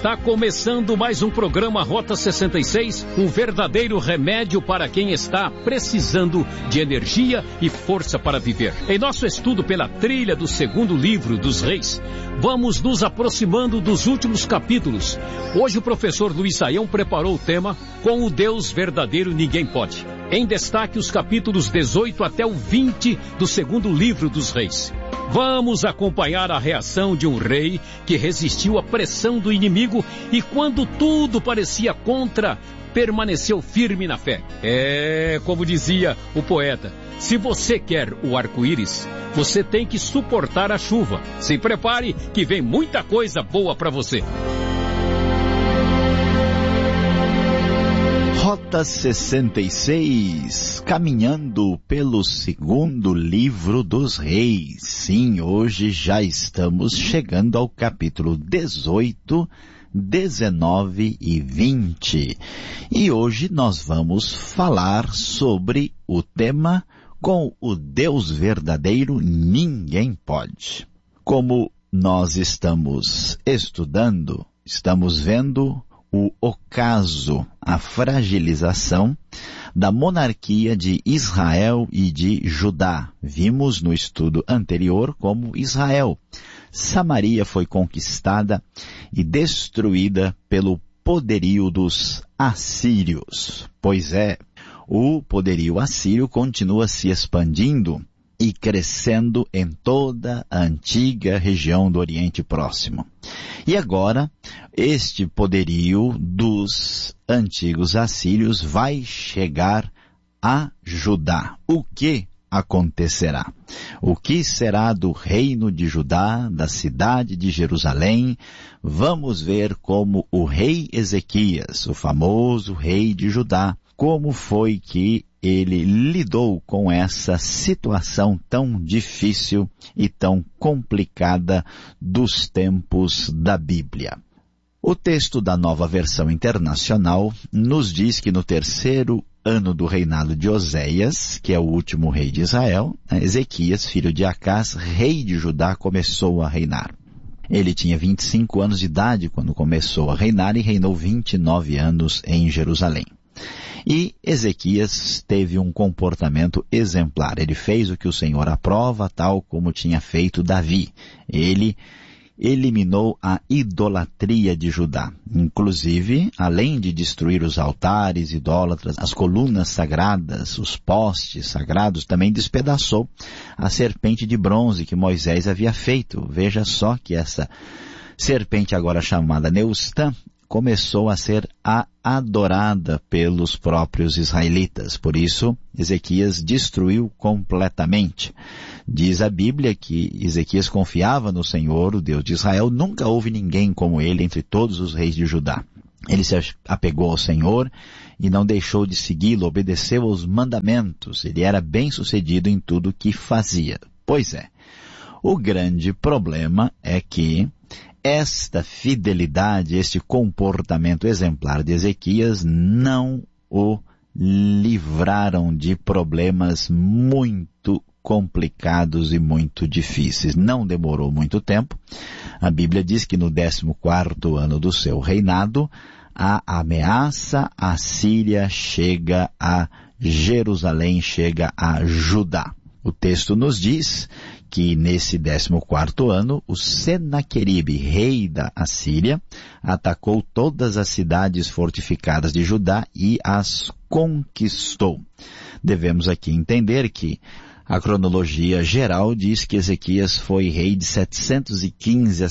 Está começando mais um programa Rota 66, um verdadeiro remédio para quem está precisando de energia e força para viver. Em nosso estudo pela trilha do segundo livro dos Reis, vamos nos aproximando dos últimos capítulos. Hoje o professor Luiz Saião preparou o tema Com o Deus Verdadeiro Ninguém Pode. Em destaque os capítulos 18 até o 20 do segundo livro dos Reis. Vamos acompanhar a reação de um rei que resistiu à pressão do inimigo e quando tudo parecia contra, permaneceu firme na fé. Como dizia o poeta, se você quer o arco-íris, você tem que suportar a chuva. Se prepare que vem muita coisa boa para você. Rota 66, caminhando pelo segundo livro dos Reis. Sim, hoje já estamos chegando ao capítulo 18, 19 e 20. E hoje nós vamos falar sobre o tema Com o Deus Verdadeiro Ninguém Pode. Como nós estamos estudando, estamos vendo o ocaso, a fragilização da monarquia de Israel e de Judá. Vimos no estudo anterior como Israel. Samaria foi conquistada e destruída pelo poderio dos assírios. Pois é, o poderio assírio continua se expandindo e crescendo em toda a antiga região do Oriente Próximo. E agora, este poderio dos antigos assírios vai chegar a Judá. O que acontecerá? O que será do reino de Judá, da cidade de Jerusalém? Vamos ver como o rei Ezequias, o famoso rei de Judá, como foi que ele lidou com essa situação tão difícil e tão complicada dos tempos da Bíblia. O texto da Nova Versão Internacional nos diz que no terceiro ano do reinado de Oséias, que é o último rei de Israel, Ezequias, filho de Acás, rei de Judá, começou a reinar. Ele tinha 25 anos de idade quando começou a reinar e reinou 29 anos em Jerusalém. E Ezequias teve um comportamento exemplar. Ele fez o que o Senhor aprova, tal como tinha feito Davi. Ele eliminou a idolatria de Judá. Inclusive, além de destruir os altares idólatras, as colunas sagradas, os postes sagrados, também despedaçou a serpente de bronze que Moisés havia feito. Veja só que essa serpente, agora chamada Neustã, começou a ser adorada pelos próprios israelitas. Por isso, Ezequias destruiu completamente. Diz a Bíblia que Ezequias confiava no Senhor, o Deus de Israel. Nunca houve ninguém como ele entre todos os reis de Judá. Ele se apegou ao Senhor e não deixou de segui-lo, obedeceu aos mandamentos. Ele era bem-sucedido em tudo o que fazia. Pois é, o grande problema é que esta fidelidade, este comportamento exemplar de Ezequias não o livraram de problemas muito complicados e muito difíceis. Não demorou muito tempo. A Bíblia diz que no 14º ano do seu reinado, a ameaça assíria chega a Jerusalém, chega a Judá. O texto nos diz que nesse 14º ano, o Senaqueribe, rei da Assíria, atacou todas as cidades fortificadas de Judá e as conquistou. Devemos aqui entender que a cronologia geral diz que Ezequias foi rei de 715 a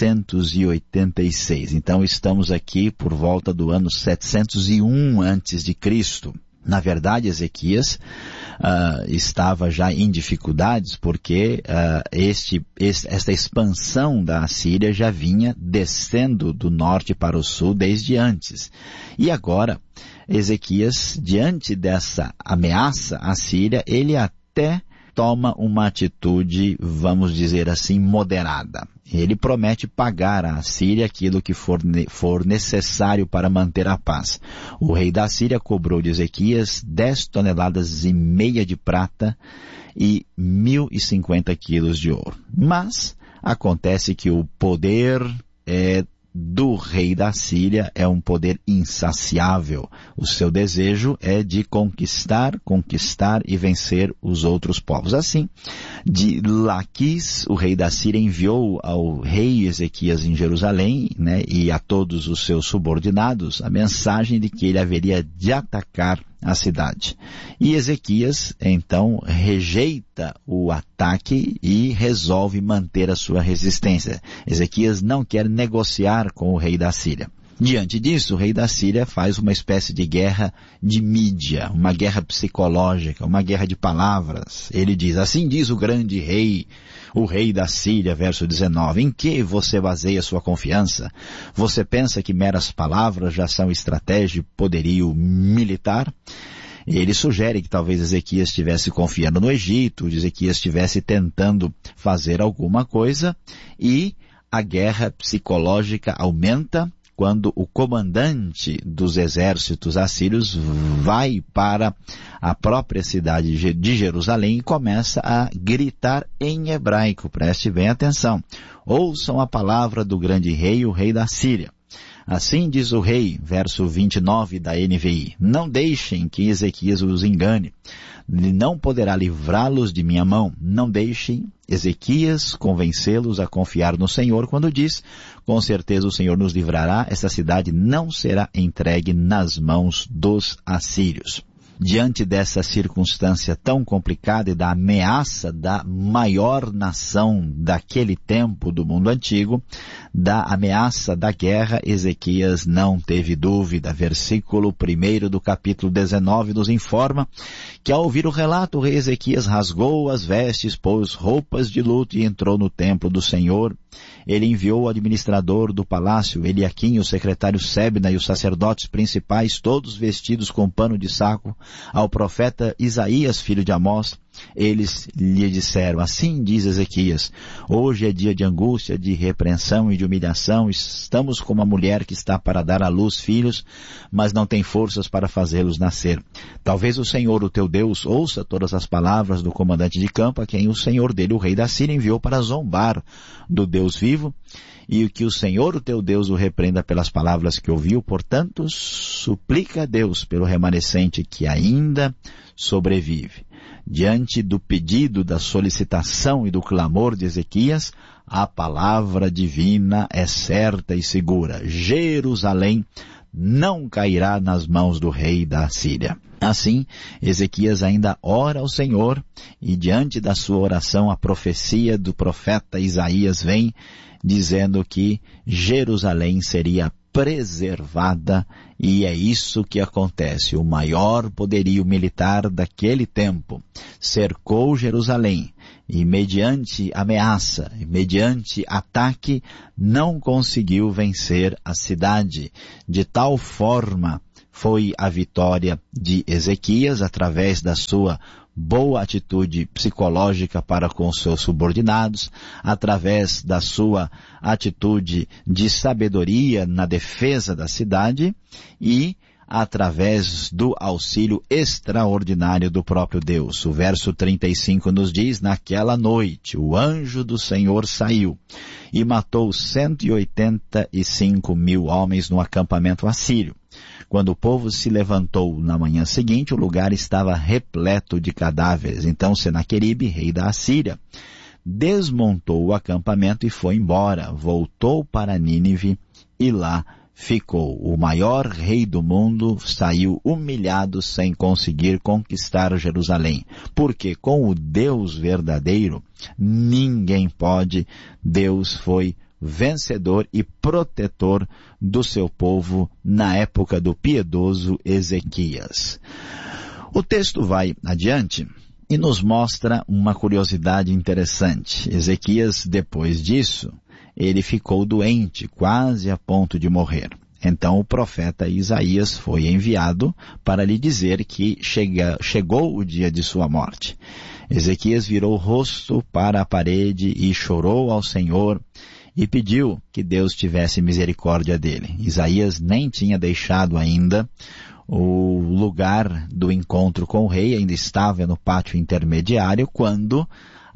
686. Então estamos aqui por volta do ano 701 a.C. Na verdade, Ezequias estava já em dificuldades porque esta expansão da Assíria já vinha descendo do norte para o sul desde antes. E agora, Ezequias, diante dessa ameaça assíria, ele até toma uma atitude, vamos dizer assim, moderada. Ele promete pagar à Assíria aquilo que for necessário para manter a paz. O rei da Assíria cobrou de Ezequias 10 toneladas e meia de prata e 1.050 quilos de ouro. Mas acontece que o poder do rei da Síria é um poder insaciável. O seu desejo é de conquistar e vencer os outros povos. Assim, de Laquis, o rei da Síria enviou ao rei Ezequias em Jerusalém, né, e a todos os seus subordinados a mensagem de que ele haveria de atacar a cidade. E Ezequias, então, rejeita o ataque e resolve manter a sua resistência. Ezequias não quer negociar com o rei da Síria. Diante disso, o rei da Síria faz uma espécie de guerra de mídia, uma guerra psicológica, uma guerra de palavras. Ele diz, assim diz o grande rei, o rei da Síria, verso 19, em que você baseia sua confiança? Você pensa que meras palavras já são estratégia e poderio militar? Ele sugere que talvez Ezequias estivesse confiando no Egito, Ezequias estivesse tentando fazer alguma coisa, e a guerra psicológica aumenta quando o comandante dos exércitos assírios vai para a própria cidade de Jerusalém e começa a gritar em hebraico. Preste bem atenção. Ouçam a palavra do grande rei, o rei da Síria. Assim diz o rei, verso 29 da NVI, não deixem que Ezequias os engane. Ele não poderá livrá-los de minha mão. Não deixem Ezequias convencê-los a confiar no Senhor quando diz, com certeza o Senhor nos livrará, essa cidade não será entregue nas mãos dos assírios. Diante dessa circunstância tão complicada e da ameaça da maior nação daquele tempo do mundo antigo, da ameaça da guerra, Ezequias não teve dúvida. Versículo 1 do capítulo 19 nos informa que ao ouvir o relato, o rei Ezequias rasgou as vestes, pôs roupas de luto e entrou no templo do Senhor. Ele enviou o administrador do palácio, Eliaquim, o secretário Sebna e os sacerdotes principais, todos vestidos com pano de saco, ao profeta Isaías, filho de Amós. Eles lhe disseram, assim diz Ezequias, hoje é dia de angústia, de repreensão e de humilhação, estamos como uma mulher que está para dar à luz filhos, mas não tem forças para fazê-los nascer. Talvez o Senhor, o teu Deus, ouça todas as palavras do comandante de campo, a quem o Senhor dele, o rei da Síria, enviou para zombar do Deus vivo, e que o Senhor, o teu Deus, o repreenda pelas palavras que ouviu. Portanto, suplica a Deus pelo remanescente que ainda sobrevive. Diante do pedido, da solicitação e do clamor de Ezequias, a palavra divina é certa e segura. Jerusalém não cairá nas mãos do rei da Síria. Assim, Ezequias ainda ora ao Senhor, e diante da sua oração, a profecia do profeta Isaías vem dizendo que Jerusalém seria preservada, e é isso que acontece. O maior poderio militar daquele tempo cercou Jerusalém e mediante ameaça, mediante ataque, não conseguiu vencer a cidade. De tal forma foi a vitória de Ezequias através da sua boa atitude psicológica para com seus subordinados, através da sua atitude de sabedoria na defesa da cidade e através do auxílio extraordinário do próprio Deus. O verso 35 nos diz, naquela noite o anjo do Senhor saiu e matou 185.000 homens no acampamento assírio. Quando o povo se levantou na manhã seguinte, o lugar estava repleto de cadáveres. Então Senaqueribe, rei da Assíria, desmontou o acampamento e foi embora. Voltou para Nínive e lá ficou. O maior rei do mundo saiu humilhado sem conseguir conquistar Jerusalém. Porque com o Deus verdadeiro, ninguém pode. Deus foi vencedor e protetor do seu povo na época do piedoso Ezequias. O texto vai adiante e nos mostra uma curiosidade interessante. Ezequias, depois disso, ele ficou doente, quase a ponto de morrer. Então o profeta Isaías foi enviado para lhe dizer que chegou o dia de sua morte. Ezequias virou o rosto para a parede e chorou ao Senhor e pediu que Deus tivesse misericórdia dele. Isaías nem tinha deixado ainda o lugar do encontro com o rei, ainda estava no pátio intermediário, quando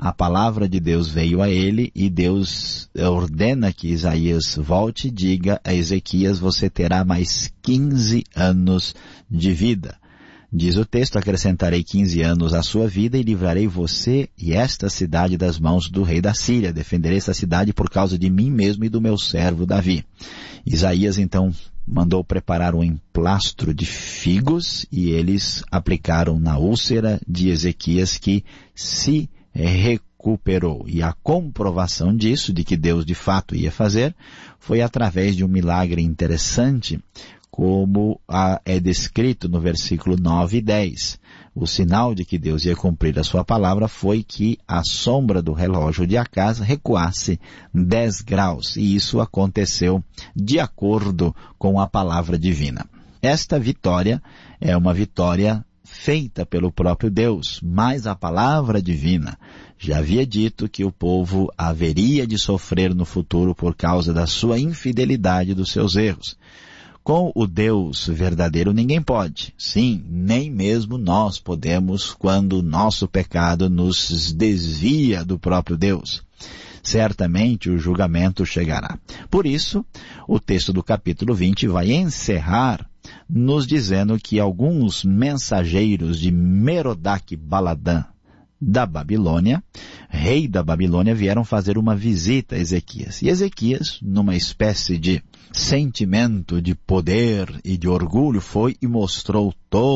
a palavra de Deus veio a ele e Deus ordena que Isaías volte e diga a Ezequias: você terá mais 15 anos de vida. Diz o texto: acrescentarei 15 anos à sua vida e livrarei você e esta cidade das mãos do rei da Síria. Defenderei esta cidade por causa de mim mesmo e do meu servo Davi. Isaías então mandou preparar um emplastro de figos e eles aplicaram na úlcera de Ezequias, que se recuperou. E a comprovação disso, de que Deus de fato ia fazer, foi através de um milagre interessante, como é descrito no versículo 9 e 10. O sinal de que Deus ia cumprir a sua palavra foi que a sombra do relógio de Acaz recuasse 10 graus, e isso aconteceu de acordo com a palavra divina. Esta vitória é uma vitória feita pelo próprio Deus, mas a palavra divina já havia dito que o povo haveria de sofrer no futuro por causa da sua infidelidade e dos seus erros. Com o Deus verdadeiro ninguém pode. Sim, nem mesmo nós podemos, quando o nosso pecado nos desvia do próprio Deus. Certamente o julgamento chegará. Por isso, o texto do capítulo 20 vai encerrar nos dizendo que alguns mensageiros de Merodach-Baladã da Babilônia, rei da Babilônia, vieram fazer uma visita a Ezequias. E Ezequias, numa espécie de sentimento de poder e de orgulho, foi e mostrou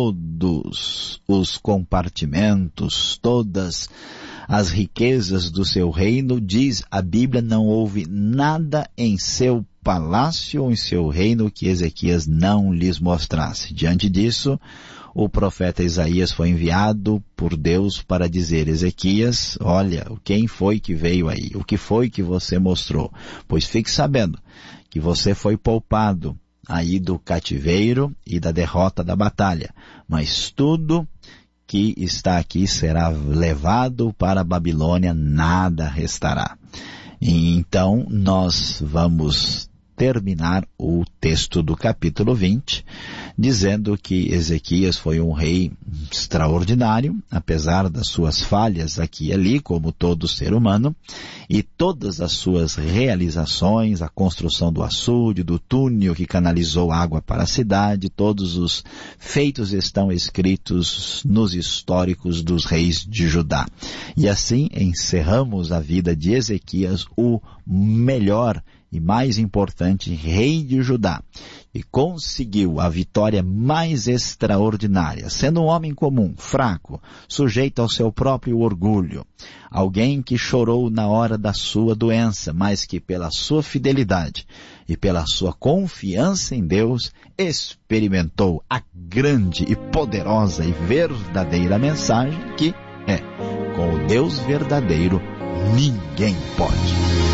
todos os compartimentos, todas as riquezas do seu reino. Diz a Bíblia: não houve nada em seu palácio ou em seu reino que Ezequias não lhes mostrasse. Diante disso, o profeta Isaías foi enviado por Deus para dizer: Ezequias, olha, quem foi que veio aí? O que foi que você mostrou? Pois fique sabendo que você foi poupado aí do cativeiro e da derrota da batalha, mas tudo que está aqui será levado para a Babilônia, nada restará. E então nós vamos terminar o texto do capítulo 20, dizendo que Ezequias foi um rei extraordinário, apesar das suas falhas aqui e ali, como todo ser humano, e todas as suas realizações, a construção do açude, do túnel que canalizou água para a cidade, todos os feitos estão escritos nos históricos dos reis de Judá. E assim encerramos a vida de Ezequias, o melhor e mais importante rei de Judá, e conseguiu a vitória mais extraordinária, sendo um homem comum, fraco, sujeito ao seu próprio orgulho, alguém que chorou na hora da sua doença, mas que pela sua fidelidade e pela sua confiança em Deus, experimentou a grande e poderosa e verdadeira mensagem que é: com o Deus verdadeiro ninguém pode.